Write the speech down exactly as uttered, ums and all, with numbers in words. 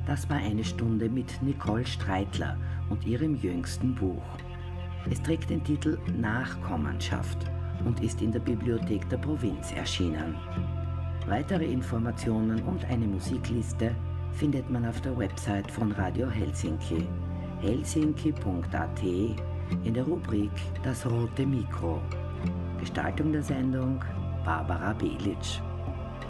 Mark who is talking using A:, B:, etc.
A: Das war eine Stunde mit Nicole Streitler und ihrem jüngsten Buch. Es trägt den Titel Nachkommenschaft und ist in der Bibliothek der Provinz erschienen. Weitere Informationen und eine Musikliste findet man auf der Website von Radio Helsinki, helsinki punkt a t, in der Rubrik Das rote Mikro. Gestaltung der Sendung Barbara Belic.